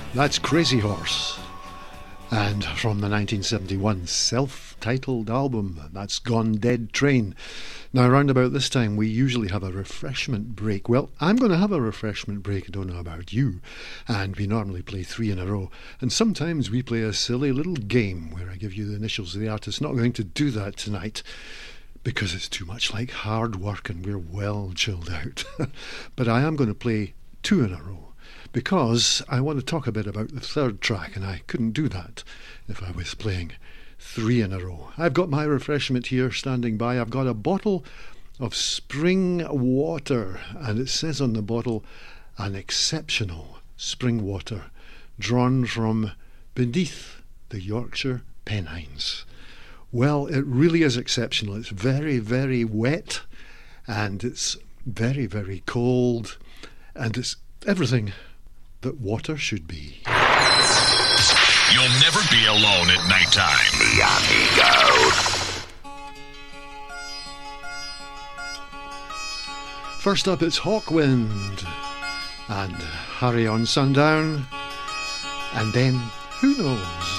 That's Crazy Horse. And from the 1971 self-titled album, that's Gone Dead Train. Now, round about this time, we usually have a refreshment break. Well, I'm going to have a refreshment break, I don't know about you. And we normally play 3 in a row. And sometimes we play a silly little game where I give you the initials of the artist. Not going to do that tonight, because it's too much like hard work and we're well chilled out. But I am going to play 2 in a row, because I want to talk a bit about the third track, and I couldn't do that if I was playing 3 in a row. I've got my refreshment here standing by. I've got a bottle of spring water, and it says on the bottle, an exceptional spring water drawn from beneath the Yorkshire Pennines. Well, it really is exceptional. It's very, very wet, and it's very, very cold, and it's everything that water should be. You'll never be alone at nighttime. The Amigo. First up, it's Hawkwind and Hurry on Sundown, and then Who Knows?